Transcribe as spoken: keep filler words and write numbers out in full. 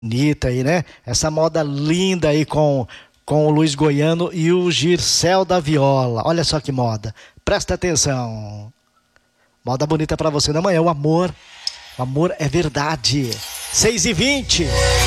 Bonita aí, né? Essa moda linda aí com, com o Luiz Goiano e o Gircel da Viola. Olha só que moda. Presta atenção. Moda bonita pra você da manhã. O amor. O amor é verdade. seis e vinte.